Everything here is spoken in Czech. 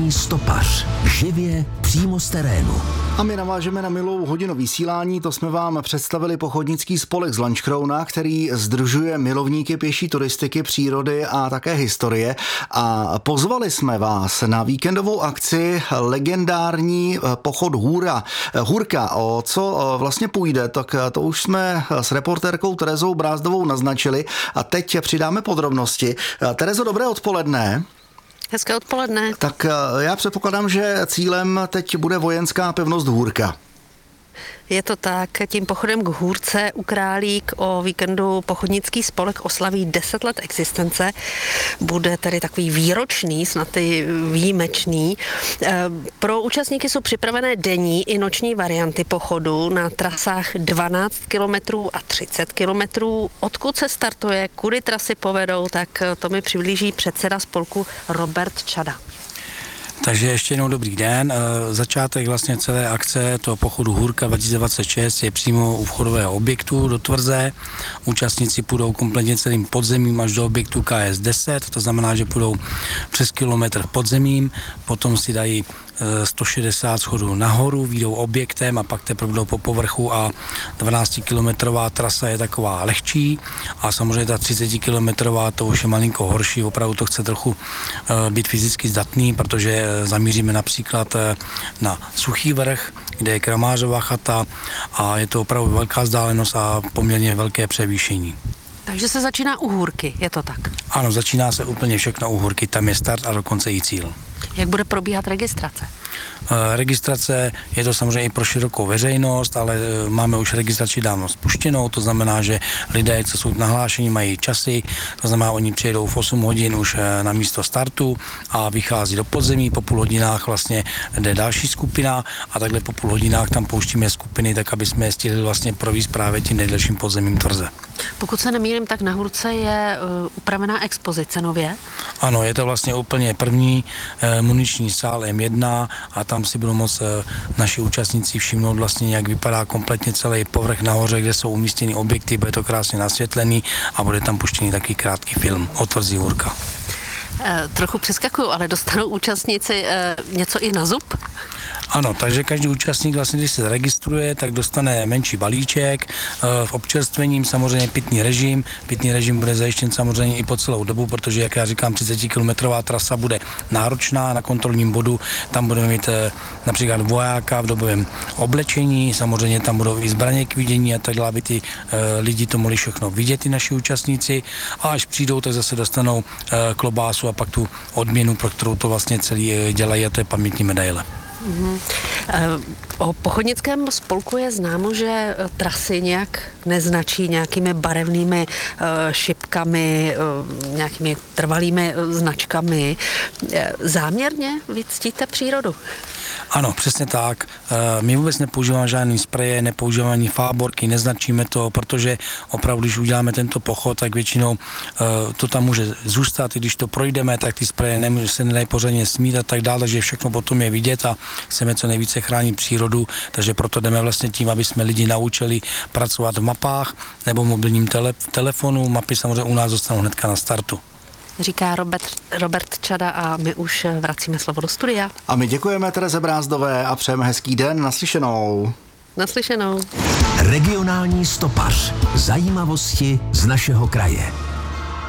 Regionální stopař. Živě přímo z terénu. A my navážeme na milou hodinu vysílání. To jsme vám představili pochodnický spolek z Lanškrouna, který sdružuje milovníky pěší turistiky, přírody a také historie. A pozvali jsme vás na víkendovou akci legendární pochod Hůrka. O co vlastně půjde, tak to už jsme s reportérkou Terezou Brázdovou naznačili a teď přidáme podrobnosti. Terezo, dobré odpoledne. Hezké odpoledne. Tak já předpokládám, že cílem teď bude vojenská pevnost Hůrka. Je to tak, tím pochodem k Hůrce u Králík o víkendu pochodnický spolek oslaví 10 let existence. Bude tedy takový výročný, snad i výjimečný. Pro účastníky jsou připravené denní i noční varianty pochodu na trasách 12 kilometrů a 30 kilometrů. Odkud se startuje, kudy trasy povedou, tak to mi přiblíží předseda spolku Robert Čada. Takže ještě jednou dobrý den. Začátek vlastně celé akce toho pochodu Hůrka 2026 je přímo u vchodového objektu do tvrze. Účastníci půjdou kompletně celým podzemím až do objektu KS10, to znamená, že půjdou přes kilometr podzemím, potom si dají 160 schodů nahoru, výjdou objektem a pak teprve jdou po povrchu a 12-kilometrová trasa je taková lehčí a samozřejmě ta 30-kilometrová to už je malinko horší, opravdu to chce trochu být fyzicky zdatný, protože zamíříme například na Suchý vrch, kde je Kramářová chata a je to opravdu velká vzdálenost a poměrně velké převýšení. Takže se začíná u Hůrky, je to tak? Ano, začíná se úplně všechno u Hůrky, tam je start a dokonce i cíl. Jak bude probíhat registrace? Registrace je to samozřejmě i pro širokou veřejnost, ale máme už registraci dávno spuštěnou, to znamená, že lidé, co jsou nahlášení, mají časy, to znamená, oni přijedou v 8 hodin už na místo startu a vychází do podzemí, po půl hodinách vlastně jde další skupina a takhle po půl hodinách tam pouštíme skupiny, tak aby jsme je stihli vlastně provízt právě tím nejdelším podzemím tvrze. Pokud se nemýlím, tak na Hůrce je upravená expozice nově? Ano, je to vlastně úplně první muniční sál M1 a tam si budou moct naši účastníci všimnout vlastně, jak vypadá kompletně celý povrch nahoře, kde jsou umístěny objekty, bude to krásně nasvětlený a bude tam puštěný takový krátký film o tvrzi Hůrka. Trochu přeskakuju, ale dostanou účastníci něco i na zub? Ano, takže každý účastník vlastně, když se zaregistruje, tak dostane menší balíček v občerstvením, samozřejmě pitný režim. Pitný režim bude zajištěn samozřejmě i po celou dobu, protože, jak já říkám, 30-kilometrová trasa bude náročná na kontrolním bodu. Tam budeme mít například vojáka v dobovém oblečení, samozřejmě tam budou i zbraně k vidění a tak dále, aby ty lidi to mohli všechno vidět, ty naši účastníci. A až přijdou, tak zase dostanou klobásu a pak tu odměnu, pro kterou to vlastně celý dělají, a to je pamětní medaile. O pochodnickém spolku je známo, že trasy nějak neznačí nějakými barevnými šipkami, nějakými trvalými značkami. Záměrně vy ctíte přírodu? Ano, přesně tak. My vůbec nepoužíváme žádný spreje, nepoužíváme ani fáborky, neznačíme to, protože opravdu, když uděláme tento pochod, tak většinou to tam může zůstat, i když to projdeme, tak ty spreje se nedají pořádně smít a tak dále, že všechno potom je vidět a chceme co nejvíce chránit přírodu, takže proto jdeme vlastně tím, aby jsme lidi naučili pracovat v mapách nebo mobilním telefonu. Mapy samozřejmě u nás dostanou hnedka na startu. Říká Robert Čada a my už vracíme slovo do studia. A my děkujeme Tereze Brázdové a přejeme hezký den. Naslyšenou. Naslyšenou. Regionální stopař. Zajímavosti z našeho kraje.